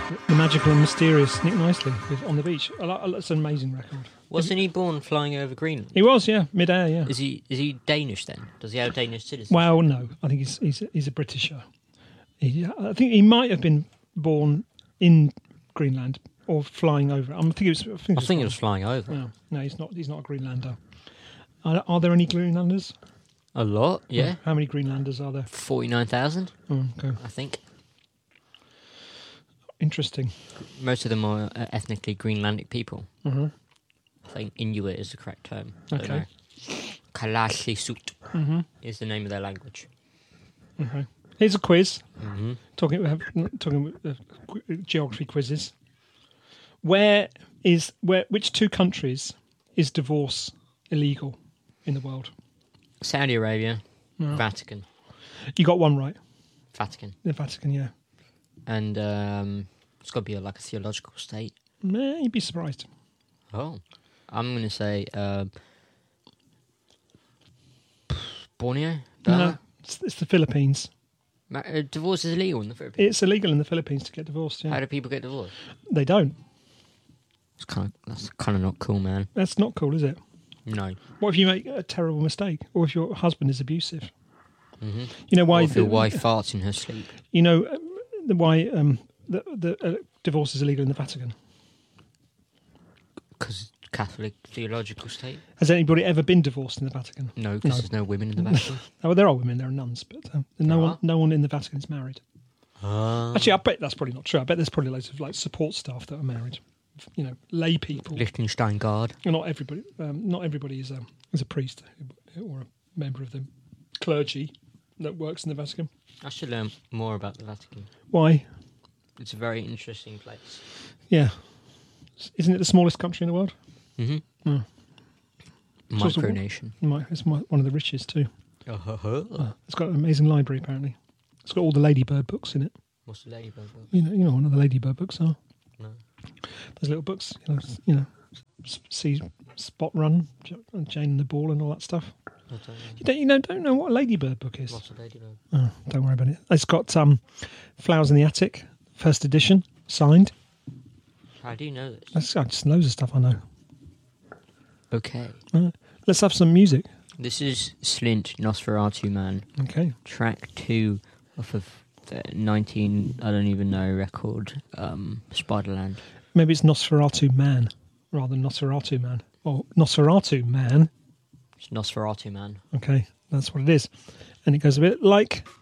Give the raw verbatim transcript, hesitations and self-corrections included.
the magical and mysterious Nick Nicely with On the Beach. I like, it's an amazing record. Wasn't he born flying over Greenland? He was, yeah, mid-air, yeah. Is he is he Danish then? Does he have Danish citizenship? Well, no, I think he's he's, he's a Britisher. He, I think he might have been born in Greenland or flying over. I think it was. I think it I was, think it was flying over. No, no, he's not. He's not a Greenlander. Are, are there any Greenlanders? A lot, yeah. How many Greenlanders are there? Forty-nine thousand, Oh, okay, I think. interesting. Most of them are uh, ethnically Greenlandic people. Mm-hmm. I think Inuit is the correct term. Okay. Kalaallisut Mm-hmm. is the name of their language. Okay. Here's a quiz. Mm-hmm. Talking about talking about, uh, qu- geography quizzes. Where is where? Which two countries is divorce illegal in the world? Saudi Arabia, No. Vatican, You got one right. Vatican, The Vatican, yeah. and um, it's got to be a, like a theological state. Nah, you'd be surprised. Oh, I'm going to say uh, Borneo. No, Burma? it's, it's the Philippines. Ma- uh, divorce is illegal in the Philippines. It's illegal in the Philippines to get divorced. How Yeah, do people get divorced? they don't. It's kind of that's kind of not cool, man. That's not cool, is it? No. What if you make a terrible mistake, or if your husband is abusive? Mm-hmm. You know why? Or if your the- wife farts in her sleep. You know um, the why um, the the uh, divorce is illegal in the Vatican. Because Catholic theological state? Has anybody ever been divorced in the Vatican? No, because No. there's no women in the Vatican. Oh, well, there are women, there are nuns, but um, no There one, are? no one in the Vatican is married. Ah. Actually, I bet that's probably not true. I bet there's probably loads of like support staff that are married. You know, lay people. Liechtenstein Guard. Not everybody. Um, not everybody is um, is a priest or a member of the clergy that works in the Vatican. I should learn more about the Vatican. Why? It's a very interesting place. Yeah, isn't it the smallest country in the world? Mm-hmm. Mm. It's also- Micronation. Mi- It's mi- one of the richest too. Uh-huh. It's got an amazing library. Apparently, it's got all the Ladybird books in it. What's the ladybird book? You know, you know what the Ladybird books are. No. Those little books, you know, s- you know, s- see Spot Run, J- and Jane and the Ball, and all that stuff. I don't know. You don't, you know, don't know what a Ladybird book is. What's a ladybird? Oh, don't worry about it. It's got um, Flowers in the Attic, first edition, signed. How do you know this? That's uh, just loads of stuff I know. Okay. Uh, let's have some music. This is Slint, Nosferatu Man, Okay. track two off of the nineteen, I don't even know, record, um, Spiderland. Maybe it's Nosferatu Man rather than Nosferatu Man. Or Nosferatu Man. It's Nosferatu Man. Okay, that's what it is. And it goes a bit like